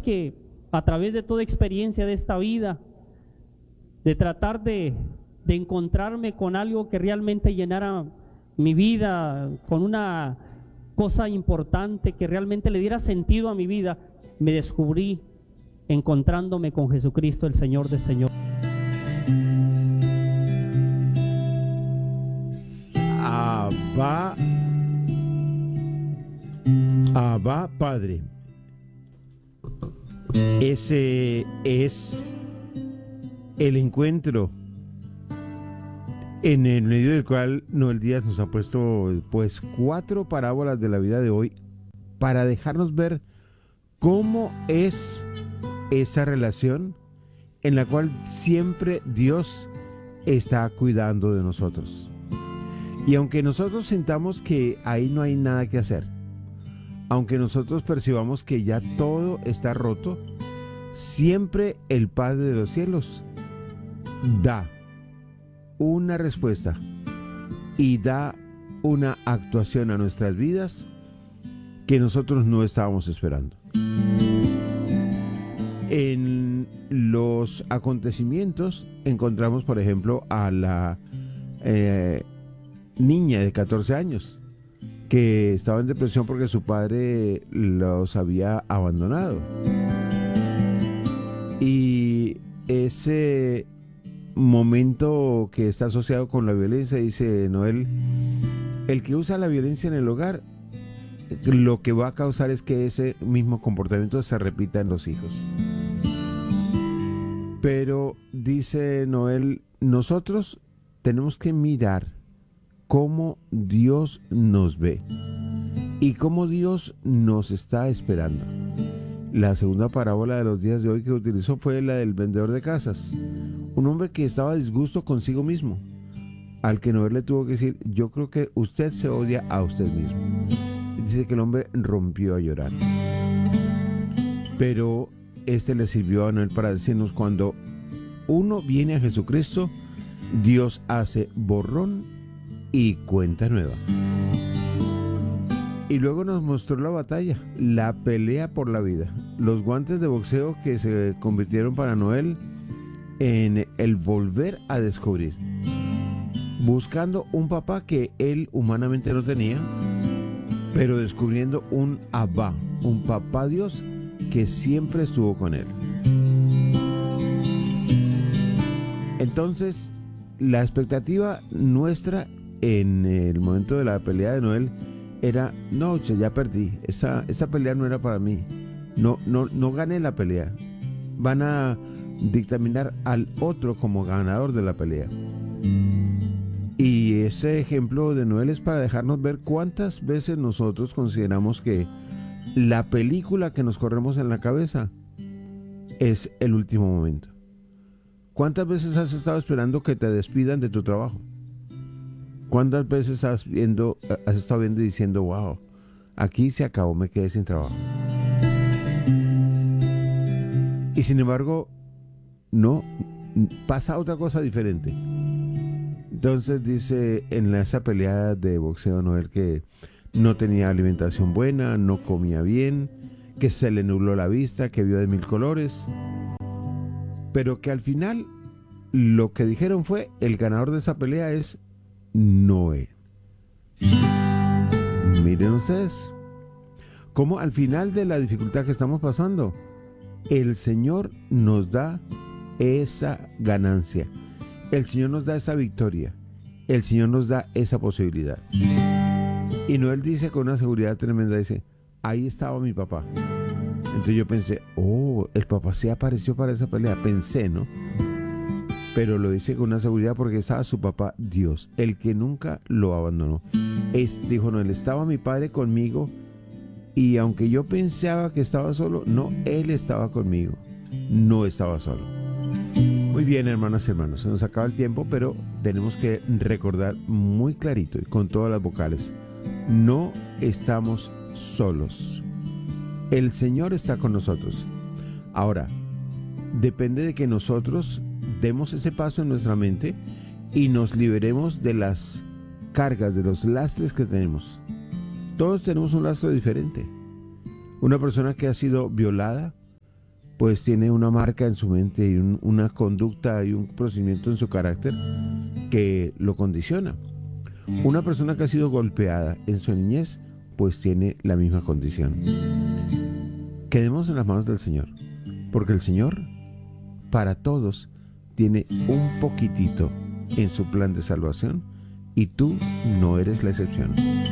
que a través de toda experiencia de esta vida, de tratar de encontrarme con algo que realmente llenara mi vida, con una cosa importante que realmente le diera sentido a mi vida, me descubrí encontrándome con Jesucristo, el Señor de Señores. Abba Padre. Ese es el encuentro en el medio del cual Noel Díaz nos ha puesto pues 4 parábolas de la vida de hoy para dejarnos ver cómo es esa relación en la cual siempre Dios está cuidando de nosotros. Y aunque nosotros sintamos que ahí no hay nada que hacer, aunque nosotros percibamos que ya todo está roto, siempre el Padre de los cielos da una respuesta y da una actuación a nuestras vidas que nosotros no estábamos esperando. En los acontecimientos encontramos, por ejemplo, a la niña de 14 años que estaba en depresión porque su padre los había abandonado. Y ese momento que está asociado con la violencia, dice Noel, el que usa la violencia en el hogar, lo que va a causar es que ese mismo comportamiento se repita en los hijos. Pero dice Noel, nosotros tenemos que mirar cómo Dios nos ve y cómo Dios nos está esperando. La segunda parábola de los días de hoy que utilizó fue la del vendedor de casas, un hombre que estaba a disgusto consigo mismo, al que Noel le tuvo que decir, yo creo que usted se odia a usted mismo. Dice que el hombre rompió a llorar, pero este le sirvió a Noel para decirnos, cuando uno viene a Jesucristo, Dios hace borrón y cuenta nueva. Y luego nos mostró la batalla, la pelea por la vida, los guantes de boxeo que se convirtieron para Noel en el volver a descubrir, buscando un papá que él humanamente no tenía, pero descubriendo un Abba, un papá Dios que siempre estuvo con él. Entonces, la expectativa nuestra en el momento de la pelea de Noel era, no, ya perdí, esa pelea no era para mí, no gané la pelea, van a dictaminar al otro como ganador de la pelea. Y ese ejemplo de Noel es para dejarnos ver cuántas veces nosotros consideramos que la película que nos corremos en la cabeza es el último momento. ¿Cuántas veces has estado esperando que te despidan de tu trabajo? ¿Cuántas veces has estado viendo y diciendo, wow, aquí se acabó, me quedé sin trabajo? Y sin embargo, no, pasa otra cosa diferente. Entonces dice en esa pelea de boxeo Noel que no tenía alimentación buena, no comía bien, que se le nubló la vista, que vio de 1000 colores, pero que al final lo que dijeron fue, el ganador de esa pelea es Noé. Miren ustedes cómo al final de la dificultad que estamos pasando, el Señor nos da esa ganancia, el Señor nos da esa victoria, el Señor nos da esa posibilidad. Y Noel dice con una seguridad tremenda, dice, ahí estaba mi papá. Entonces yo pensé, el papá se apareció para esa pelea, pensé, ¿no? Pero lo dice con una seguridad porque estaba su papá Dios, el que nunca lo abandonó. Dijo Noel, estaba mi padre conmigo y aunque yo pensaba que estaba solo, no, él estaba conmigo, no estaba solo. Muy bien, hermanas y hermanos, se nos acaba el tiempo, pero tenemos que recordar muy clarito y con todas las vocales, no estamos solos. El Señor está con nosotros. Ahora, depende de que nosotros demos ese paso en nuestra mente y nos liberemos de las cargas, de los lastres que tenemos. Todos tenemos un lastre diferente. Una persona que ha sido violada pues tiene una marca en su mente y una conducta y un procedimiento en su carácter que lo condiciona. Una persona que ha sido golpeada en su niñez, pues tiene la misma condición. Quedemos en las manos del Señor, porque el Señor para todos tiene un poquitito en su plan de salvación y tú no eres la excepción.